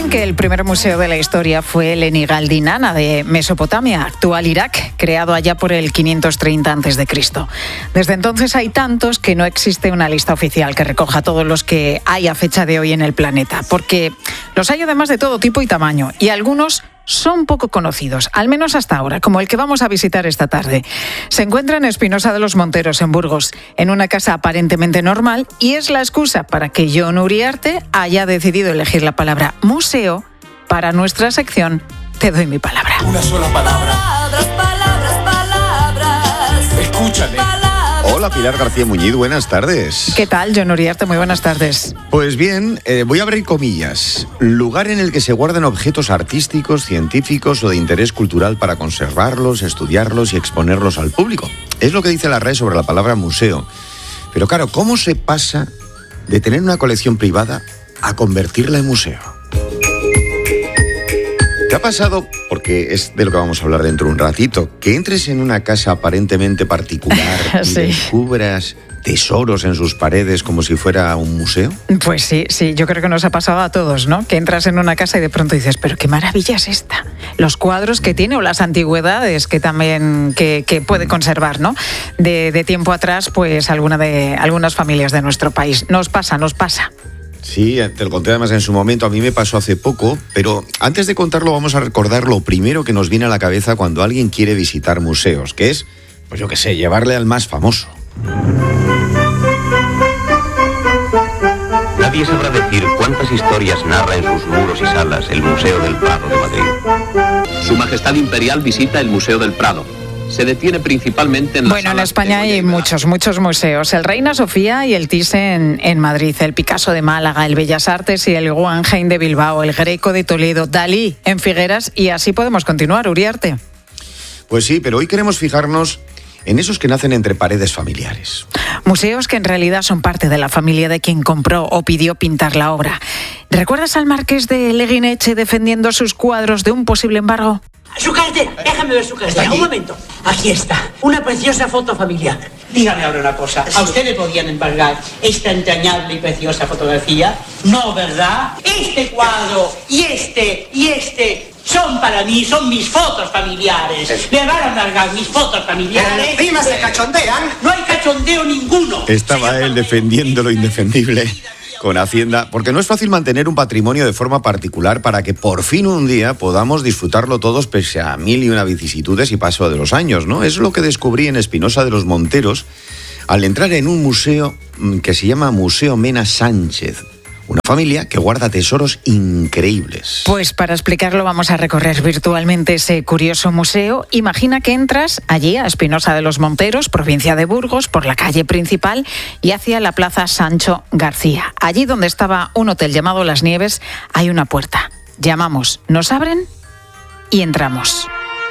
Dicen que el primer museo de la historia fue el Enigal-Dinana de Mesopotamia, actual Irak, creado allá por el 530 a.C. Desde entonces hay tantos que no existe una lista oficial que recoja todos los que hay a fecha de hoy en el planeta, porque los hay además de todo tipo y tamaño, y algunos son poco conocidos, al menos hasta ahora, como el que vamos a visitar esta tarde. Se encuentra en Espinosa de los Monteros, en Burgos, en una casa aparentemente normal, y es la excusa para que Jon Uriarte haya decidido elegir la palabra museo para nuestra sección Te doy mi palabra. Una sola palabra. Palabras. Escúchale. Hola, Pilar García Muñiz, buenas tardes. ¿Qué tal, Jon Uriarte? Muy buenas tardes. Pues bien, voy a abrir comillas. Lugar en el que se guardan objetos artísticos, científicos o de interés cultural para conservarlos, estudiarlos y exponerlos al público. Es lo que dice la RAE sobre la palabra museo. Pero claro, ¿cómo se pasa de tener una colección privada a convertirla en museo? ¿Te ha pasado, porque es de lo que vamos a hablar dentro de un ratito, que entres en una casa aparentemente particular y Sí. descubras tesoros en sus paredes como si fuera un museo? Pues sí, yo creo que nos ha pasado a todos, ¿no? Que entras en una casa y de pronto dices, pero qué maravilla es esta. Los cuadros que tiene o las antigüedades que también que puede conservar, ¿no? De tiempo atrás, pues algunas familias de nuestro país. Nos pasa. Sí, te lo conté además en su momento, a mí me pasó hace poco, pero antes de contarlo vamos a recordar lo primero que nos viene a la cabeza cuando alguien quiere visitar museos, que es, pues yo qué sé, llevarle al más famoso. Nadie sabrá decir cuántas historias narra en sus muros y salas el Museo del Prado de Madrid. Su Majestad Imperial visita el Museo del Prado. Se detiene principalmente en las Bueno, en salas España de hay Goya. muchos museos. El Reina Sofía y el Thyssen en Madrid, el Picasso de Málaga, el Bellas Artes y el Guggenheim de Bilbao, el Greco de Toledo, Dalí en Figueras, y así podemos continuar, Uriarte. Pues sí, pero hoy queremos fijarnos en esos que nacen entre paredes familiares. Museos que en realidad son parte de la familia de quien compró o pidió pintar la obra. ¿Recuerdas al marqués de Leguineche defendiendo sus cuadros de un posible embargo? Su cartera, déjame ver su cartera. Un momento. Aquí está, una preciosa foto familiar. Dígame ahora una cosa, ¿a usted le podían embargar esta entrañable y preciosa fotografía? No, ¿verdad? Este cuadro y este son para mí, son mis fotos familiares. ¿Le van a embargar mis fotos familiares? Encima se cachondean. No hay cachondeo ninguno. Estaba él defendiendo lo indefendible con Hacienda, porque no es fácil mantener un patrimonio de forma particular para que por fin un día podamos disfrutarlo todos pese a mil y una vicisitudes y paso de los años, ¿no? Es lo que descubrí en Espinosa de los Monteros al entrar en un museo que se llama Museo Mena Sánchez. Una familia que guarda tesoros increíbles. Pues para explicarlo vamos a recorrer virtualmente ese curioso museo. Imagina que entras allí a Espinosa de los Monteros, provincia de Burgos, por la calle principal y hacia la plaza Sancho García. Allí donde estaba un hotel llamado Las Nieves hay una puerta. Llamamos, nos abren y entramos.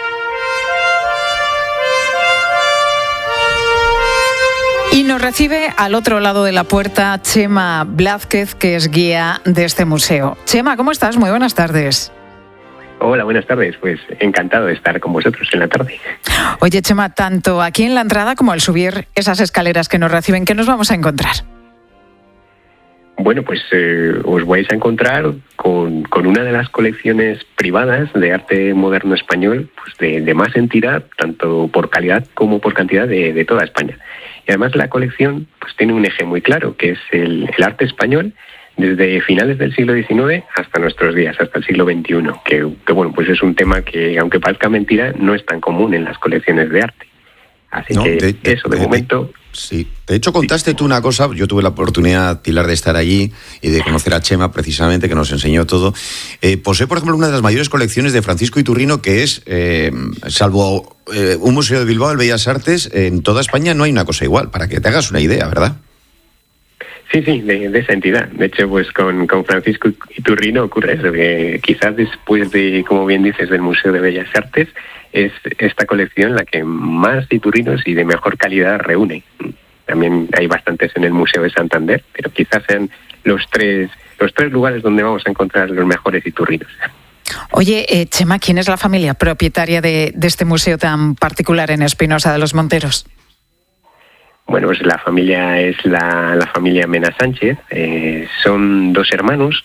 Y nos recibe al otro lado de la puerta Chema Blázquez, que es guía de este museo. Chema, ¿cómo estás? Muy buenas tardes. Hola, buenas tardes. Pues encantado de estar con vosotros en la tarde. Oye, Chema, tanto aquí en la entrada como al subir esas escaleras que nos reciben, ¿qué nos vamos a encontrar? Bueno, pues os vais a encontrar con una de las colecciones privadas de arte moderno español, pues de más entidad, tanto por calidad como por cantidad de toda España. Y además la colección pues tiene un eje muy claro, que es el arte español desde finales del siglo XIX hasta nuestros días, hasta el siglo XXI, que bueno, pues es un tema que, aunque parezca mentira, no es tan común en las colecciones de arte. Así No, que eso, de momento... Sí, de hecho contaste tú una cosa, yo tuve la oportunidad, Pilar, de estar allí y de conocer a Chema precisamente, que nos enseñó todo. Posee, por ejemplo, una de las mayores colecciones de Francisco Iturrino, que es, salvo un museo de Bilbao, el Bellas Artes, en toda España no hay una cosa igual, para que te hagas una idea, ¿verdad? Sí, de esa entidad. De hecho, pues con Francisco Iturrino ocurre eso, que quizás después de, como bien dices, del Museo de Bellas Artes, es esta colección la que más Iturrinos y de mejor calidad reúne. También hay bastantes en el Museo de Santander, pero quizás sean los tres lugares donde vamos a encontrar los mejores Iturrinos. Oye, Chema, ¿quién es la familia propietaria de este museo tan particular en Espinosa de los Monteros? Bueno, pues la familia es la familia Mena Sánchez. Son dos hermanos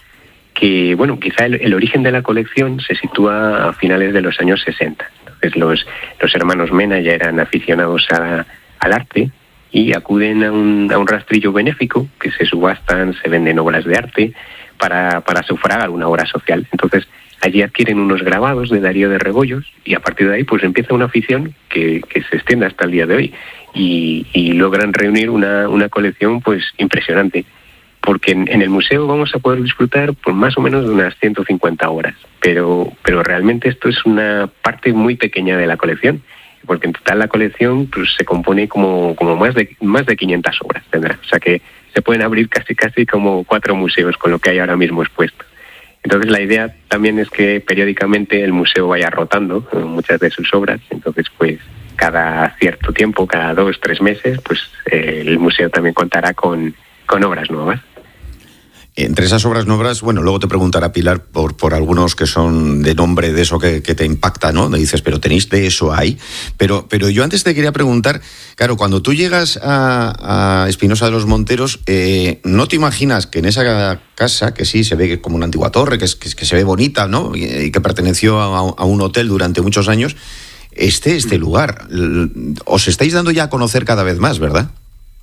que, bueno, quizá el origen de la colección se sitúa a finales de los años 60. Entonces los hermanos Mena ya eran aficionados al arte y acuden a un rastrillo benéfico que se subastan, se venden obras de arte para sufragar una obra social. Entonces allí adquieren unos grabados de Darío de Rebollos y a partir de ahí pues empieza una afición que se extiende hasta el día de hoy y logran reunir una colección pues impresionante. Porque en el museo vamos a poder disfrutar por más o menos de unas 150 obras, pero realmente esto es una parte muy pequeña de la colección, porque en total la colección pues se compone como más de 500 obras tendrá, o sea que se pueden abrir casi como 4 museos con lo que hay ahora mismo expuesto. Entonces la idea también es que periódicamente el museo vaya rotando muchas de sus obras, entonces pues cada cierto tiempo, cada 2-3 meses, pues el museo también contará con obras nuevas. Entre esas obras nuevas, bueno, luego te preguntará Pilar por algunos que son de nombre de eso que te impacta, ¿no? Me dices, pero tenéis de eso ahí. Pero yo antes te quería preguntar, claro, cuando tú llegas a Espinosa de los Monteros, ¿no te imaginas que en esa casa, que sí se ve como una antigua torre, que se ve bonita, ¿no? Y que perteneció a un hotel durante muchos años, este lugar? Os estáis dando ya a conocer cada vez más, ¿verdad?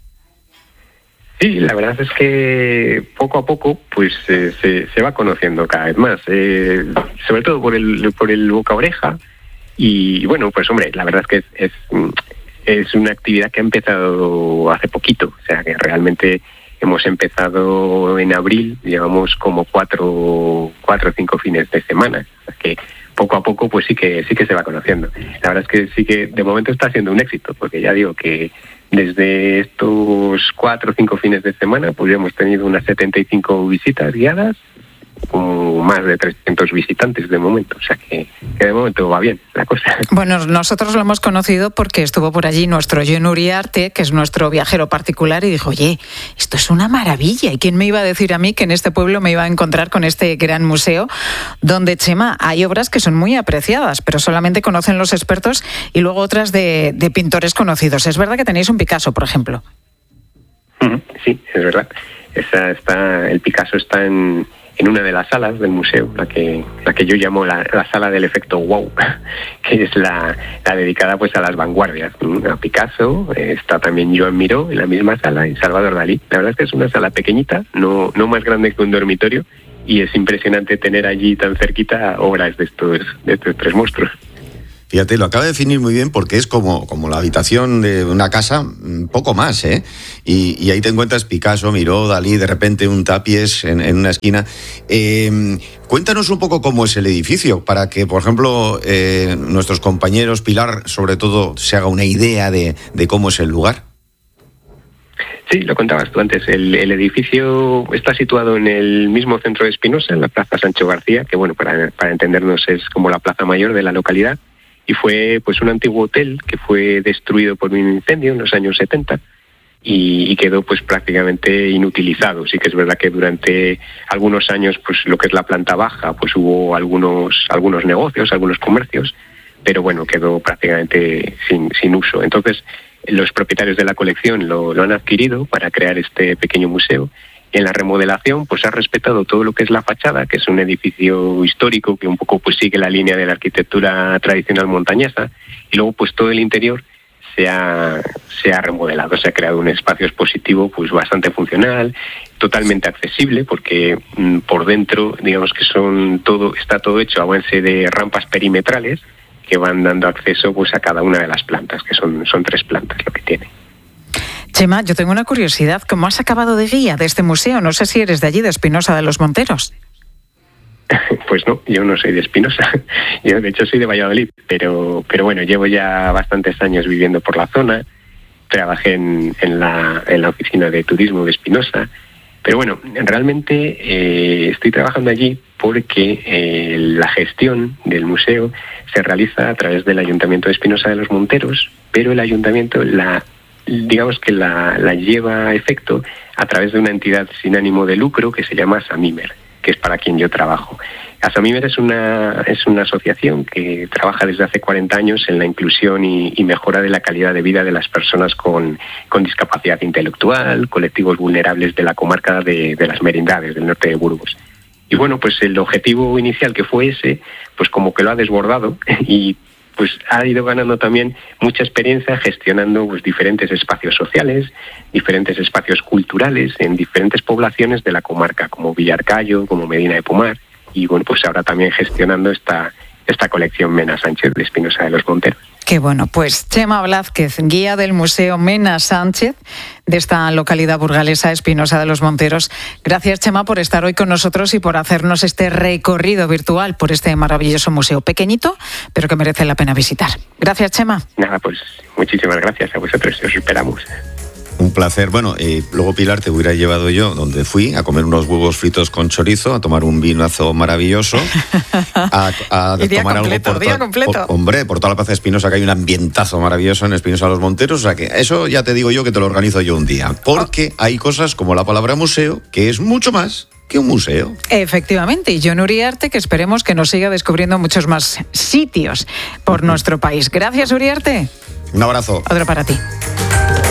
Sí, la verdad es que poco a poco pues se va conociendo cada vez más, sobre todo por el boca a oreja y bueno, pues hombre, la verdad es que es una actividad que ha empezado hace poquito, o sea que realmente hemos empezado en abril, llevamos como 4 o 5 fines de semana, o sea que poco a poco pues sí que se va conociendo. La verdad es que sí que de momento está siendo un éxito, porque ya digo que desde estos 4 o 5 fines de semana pues ya hemos tenido unas 75 visitas guiadas, con más de 300 visitantes de momento, o sea que de momento va bien la cosa. Bueno, nosotros lo hemos conocido porque estuvo por allí nuestro John Uriarte, que es nuestro viajero particular, y dijo, oye, esto es una maravilla, ¿y quién me iba a decir a mí que en este pueblo me iba a encontrar con este gran museo donde, Chema, hay obras que son muy apreciadas, pero solamente conocen los expertos, y luego otras de pintores conocidos? Es verdad que tenéis un Picasso, por ejemplo. Sí, es verdad. El Picasso está en una de las salas del museo, la que yo llamo la sala del efecto wow, que es la dedicada pues a las vanguardias. A Picasso, está también Joan Miró en la misma sala y Salvador Dalí. La verdad es que es una sala pequeñita, no más grande que un dormitorio, y es impresionante tener allí tan cerquita obras de estos 3 monstruos. Fíjate, lo acaba de definir muy bien porque es como la habitación de una casa, poco más, ¿eh? Y ahí te encuentras Picasso, Miró, Dalí, de repente un tapies en una esquina. Cuéntanos un poco cómo es el edificio, para que, por ejemplo, nuestros compañeros, Pilar, sobre todo, se haga una idea de cómo es el lugar. Sí, lo contabas tú antes. El edificio está situado en el mismo centro de Espinosa, en la Plaza Sancho García, que bueno, para entendernos es como la plaza mayor de la localidad. Y fue pues un antiguo hotel que fue destruido por un incendio en los años 70 y quedó pues prácticamente inutilizado. Sí que es verdad que durante algunos años pues lo que es la planta baja pues hubo algunos negocios, algunos comercios, pero bueno, quedó prácticamente sin uso. Entonces los propietarios de la colección lo han adquirido para crear este pequeño museo. En la remodelación pues ha respetado todo lo que es la fachada, que es un edificio histórico que un poco pues sigue la línea de la arquitectura tradicional montañesa, y luego pues todo el interior se ha remodelado, se ha creado un espacio expositivo pues bastante funcional, totalmente accesible, porque por dentro digamos que está todo hecho a base de rampas perimetrales que van dando acceso pues a cada una de las plantas, que son 3 plantas lo que tiene. Chema, yo tengo una curiosidad. ¿Cómo has acabado de guía de este museo? No sé si eres de allí, de Espinosa de los Monteros. Pues no, yo no soy de Espinosa. Yo, de hecho, soy de Valladolid. Pero bueno, llevo ya bastantes años viviendo por la zona. Trabajé en la oficina de turismo de Espinosa. Pero bueno, realmente estoy trabajando allí porque la gestión del museo se realiza a través del Ayuntamiento de Espinosa de los Monteros, pero el Ayuntamiento digamos que la lleva a efecto a través de una entidad sin ánimo de lucro que se llama Asamimer, que es para quien yo trabajo. Asamimer es una asociación que trabaja desde hace 40 años en la inclusión y mejora de la calidad de vida de las personas con discapacidad intelectual, colectivos vulnerables de la comarca de las Merindades, del norte de Burgos. Y bueno, pues el objetivo inicial, que fue ese, pues como que lo ha desbordado y pues ha ido ganando también mucha experiencia gestionando pues diferentes espacios sociales, diferentes espacios culturales en diferentes poblaciones de la comarca, como Villarcayo, como Medina de Pomar, y bueno, pues ahora también gestionando esta colección Mena Sánchez de Espinosa de los Monteros. Qué bueno, pues Chema Blázquez, guía del Museo Mena Sánchez de esta localidad burgalesa Espinosa de los Monteros. Gracias, Chema, por estar hoy con nosotros y por hacernos este recorrido virtual por este maravilloso museo pequeñito, pero que merece la pena visitar. Gracias, Chema. Nada, pues muchísimas gracias a vosotros, os esperamos. Un placer. Bueno, luego, Pilar, te hubiera llevado yo donde fui a comer unos huevos fritos con chorizo, a tomar un vinazo maravilloso, a tomar completo, algo por toda la plaza de Espinosa, que hay un ambientazo maravilloso en Espinosa de los Monteros. O sea que eso ya te digo yo que te lo organizo yo un día. Porque hay cosas como la palabra museo, que es mucho más que un museo. Efectivamente, y Jon Uriarte, que esperemos que nos siga descubriendo muchos más sitios por nuestro país. Gracias, Uriarte. Un abrazo. Otro para ti.